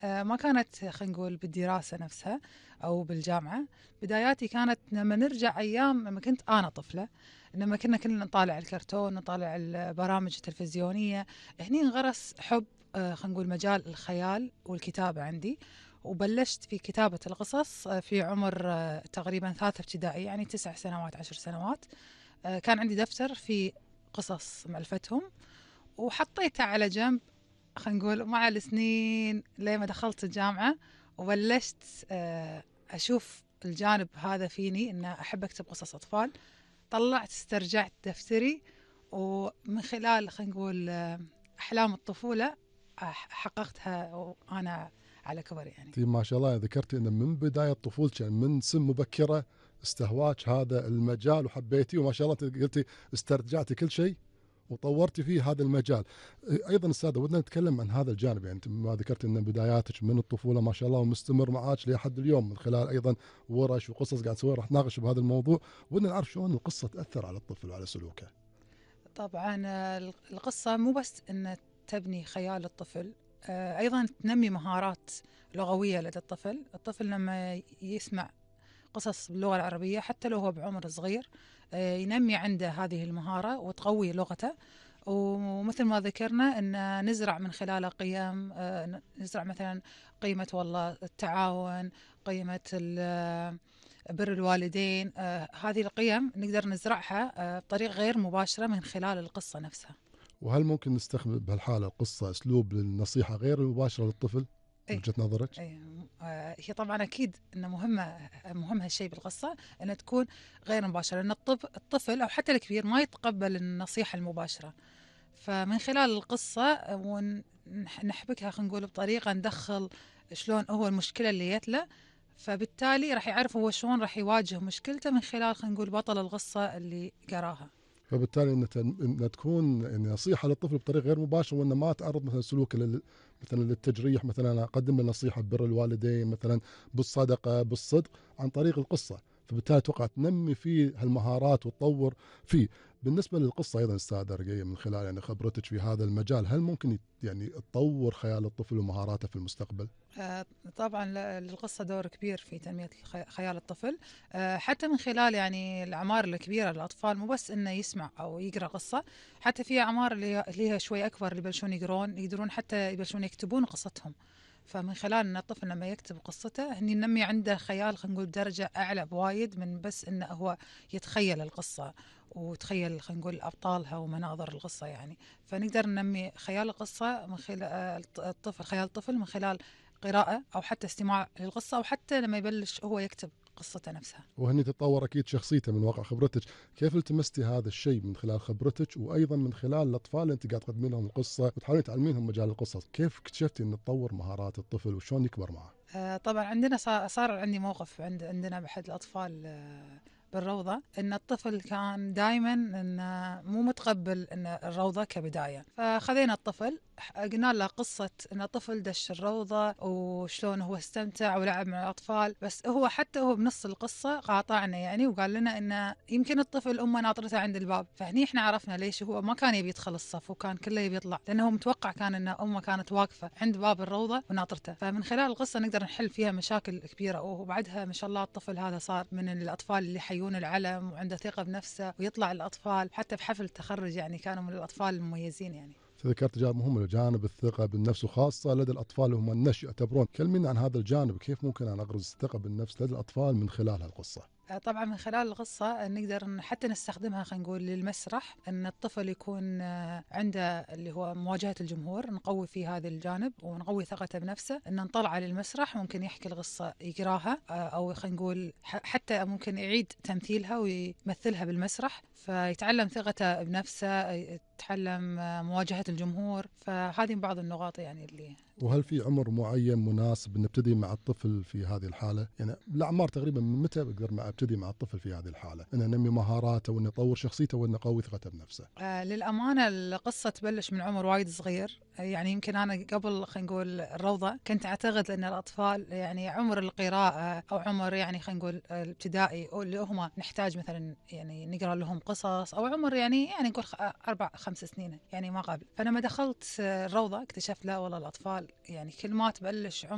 ما كانت خلينا نقول بالدراسة نفسها أو بالجامعة. بداياتي كانت لما نرجع أيام لما كنت أنا طفلة، لما كنا كلنا نطالع الكرتون، نطالع البرامج التلفزيونية. هني انغرس حب خلينا نقول مجال الخيال والكتابة عندي، وبلشت في كتابة القصص في عمر تقريبا 3 ابتدائي، يعني 9 سنوات 10 سنوات. كان عندي دفتر في قصص مألفتهم، وحطيتها على جنب خلينا نقول مع السنين لما دخلت الجامعة، وبلشت أشوف الجانب هذا فيني إن أحب أكتب قصص أطفال. طلعت استرجعت دفتري، ومن خلال خلينا نقول أحلام الطفولة حققتها وأنا على كبر يعني. طيب ما شاء الله ذكرتي أن من بداية طفولتك يعني من سن مبكرة استهواك هذا المجال وحبيتي، وما شاء الله قلتي استرجعتي كل شيء وطورتي فيه هذا المجال. ايضا استاذه ودنا نتكلم عن هذا الجانب، يعني انت ما ذكرت ان بداياتك من الطفوله ما شاء الله ومستمر معاك لحد اليوم من خلال ايضا ورش وقصص قاعد تسويها، راح نناقش بهذا الموضوع. ودنا نعرف شلون القصه تاثر على الطفل وعلى سلوكه. طبعا القصة مو بس أن تبني خيال الطفل، أيضا تنمي مهارات لغوية لدى الطفل. الطفل لما يسمع قصص باللغة العربية حتى لو هو بعمر صغير، ينمي عنده هذه المهارة وتقوي لغته. ومثل ما ذكرنا أن نزرع من خلاله قيم، نزرع مثلا قيمة والله التعاون، قيمة بر الوالدين. هذه القيم نقدر نزرعها بطريقة غير مباشرة من خلال القصة نفسها. وهل ممكن نستخدم بهالحاله القصه اسلوب للنصيحه غير المباشره للطفل من أي وجهه نظرك؟ أي هي طبعا أكيد أن مهم هالشيء بالقصة أن تكون غير مباشرة، لأن الطفل أو حتى الكبير ما يتقبل النصيحة المباشرة. فمن خلال القصة ونحبكها خلينا نقول بطريقة ندخل شلون هو المشكلة اللي جت له، فبالتالي راح يعرف هو شلون راح يواجه مشكلته من خلال خلينا نقول بطل القصة اللي قراها. فبالتالي ان تكون يعني نصيحه للطفل بطريقه غير مباشره، وانه ما تعرض مثلا سلوكه مثلا للتجريح، مثلا أنا اقدم له نصيحه ببر الوالدين مثلا بالصدقه بالصدق عن طريق القصه، فبالتالي اتوقع تنمي فيه هالمهارات وتطور فيه. بالنسبه للقصه ايضا استاذه رقيه من خلال يعني خبرتك في هذا المجال، هل ممكن يعني تطور خيال الطفل ومهاراته في المستقبل؟ آه، طبعا للقصة دور كبير في تنمية خيال الطفل، حتى من خلال يعني الأعمار الكبيرة للأطفال. مو بس إنه يسمع أو يقرأ قصة، حتى في أعمار اللي هي شوي أكبر اللي يبلشون يقرون، يقدرون حتى يبلشون يكتبون قصتهم. فمن خلال أن الطفل لما يكتب قصته هني ننمي عنده خيال خلينا نقول درجة أعلى بوايد من بس إنه هو يتخيل القصة وتخيل خلينا نقول أبطالها ومناظر القصة يعني. فنقدر ننمي خيال القصة من خلال الطفل، خيال الطفل من خلال قراءة أو حتى استماع للقصة، أو حتى لما يبلش هو يكتب قصته نفسها. وهني تتطور اكيد شخصيته من واقع خبرتك. كيف التمستي هذا الشيء من خلال خبرتك وايضا من خلال الاطفال اللي انت قاعد تقدمين لهم القصه وتحاولين تعلمينهم مجال القصص، كيف اكتشفتي ان تطور مهارات الطفل وشلون يكبر معه؟ طبعا عندنا صار عندي موقف عندنا بأحد الأطفال بالروضة، ان الطفل كان دائما انه مو متقبل ان الروضة كبداية. فخذينا الطفل قلنا له قصة ان الطفل دش الروضة وشلون هو استمتع ولعب مع الاطفال، بس هو حتى هو بنص القصة قاطعنا يعني، وقال لنا انه يمكن الطفل امه ناطرته عند الباب. فهني احنا عرفنا ليش هو ما كان يبي يدخل الصف وكان كله يبي يطلع، لانه هو متوقع كان ان امه كانت واقفة عند باب الروضة وناطرته. فمن خلال القصة نقدر نحل فيها مشاكل كبيرة. وبعدها ما شاء الله الطفل هذا صار من الاطفال اللي يحيون العلم وعنده ثقة بنفسه، ويطلع الأطفال حتى بحفل التخرج يعني كانوا من الأطفال المميزين يعني. ذكرت جانب مهم جانب الثقه بالنفس، وخاصه لدى الاطفال اللي هم النشء يعتبرون. كلمينا عن هذا الجانب، كيف ممكن ان اغرز الثقه بالنفس لدى الاطفال من خلال هالقصه؟ طبعا من خلال القصة نقدر حتى نستخدمها خلينا نقول للمسرح، أن الطفل يكون عنده اللي هو مواجهة الجمهور، نقوي في هذا الجانب ونقوي ثقته بنفسه. أن نطلع للمسرح ممكن يحكي القصة يقراها، أو خلينا نقول حتى ممكن يعيد تمثيلها ويمثلها بالمسرح، فيتعلم ثقته بنفسه، يتعلم مواجهة الجمهور. فهذه بعض النقاط يعني اللي. وهل في عمر معين مناسب نبتدي مع الطفل في هذه الحاله؟ يعني الاعمار تقريبا من متى بقدر ابتدي مع الطفل في هذه الحاله؟ ان ننمي مهاراته وان يطور شخصيته وان نقوي ثقته بنفسه. للأمانة القصة تبلش من عمر وايد صغير. يعني يمكن أنا قبل خلينا نقول الروضة كنت أعتقد أن الأطفال يعني عمر القراءة أو عمر يعني خلينا نقول الابتدائي أو اللي هم نحتاج مثلا يعني نقرأ لهم قصص، أو عمر يعني نقول 4 5 سنين يعني ما قبل. فلما دخلت الروضة اكتشفت لا والله الأطفال يعني كل ما تبلش